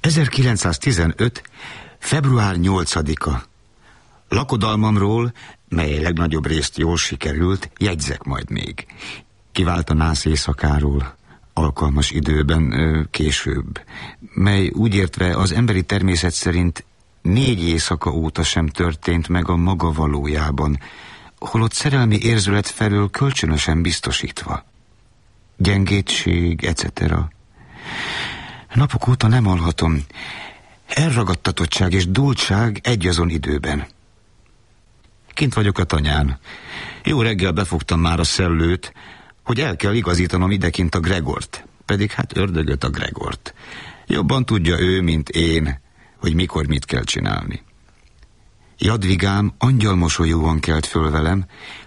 1915. február 8-a. Lakodalmamról, mely legnagyobb részt jól sikerült, jegyzek majd még. Kivált a nász éjszakáról, alkalmas időben, később, mely úgy értve az emberi természet szerint 4 éjszaka óta sem történt meg a maga valójában, holott szerelmi érzület felől kölcsönösen biztosítva. Gyengétség, etc. Napok óta nem alhatom. Elragadtatottság és dultság egyazon időben. Kint vagyok a tanyán. Jó reggel befogtam már a szellőt, hogy el kell igazítanom idekint a Gregort. Pedig hát ördögöt a Gregort. Jobban tudja ő, mint én, hogy mikor mit kell csinálni. Jadvigám angyalmosolyúan kelt föl velem,